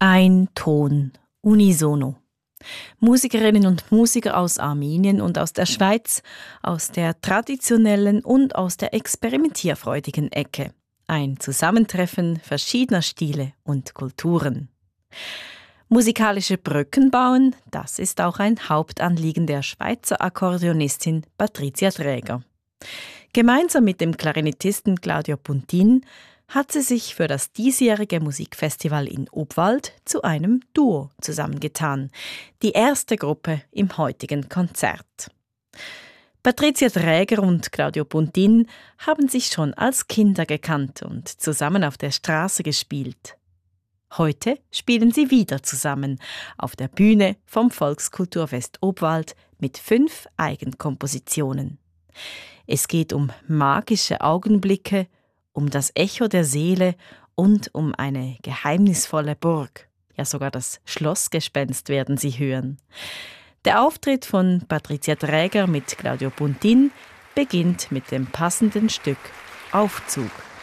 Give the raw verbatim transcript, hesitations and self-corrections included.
Ein Ton, unisono. Musikerinnen und Musiker aus Armenien und aus der Schweiz, aus der traditionellen und aus der experimentierfreudigen Ecke. Ein Zusammentreffen verschiedener Stile und Kulturen. Musikalische Brücken bauen, das ist auch ein Hauptanliegen der Schweizer Akkordeonistin Patricia Traeger. Gemeinsam mit dem Klarinettisten Claudio Puntin hat sie sich für das diesjährige Musikfestival in Obwald zu einem Duo zusammengetan. Die erste Gruppe im heutigen Konzert. Patricia Traeger und Claudio Puntin haben sich schon als Kinder gekannt und zusammen auf der Straße gespielt. Heute spielen sie wieder zusammen auf der Bühne vom Volkskulturfest Obwald mit fünf Eigenkompositionen. Es geht um magische Augenblicke, um das Echo der Seele und um eine geheimnisvolle Burg. Ja, sogar das Schlossgespenst werden Sie hören. Der Auftritt von Patricia Traeger mit Claudio Puntin beginnt mit dem passenden Stück Aufzug.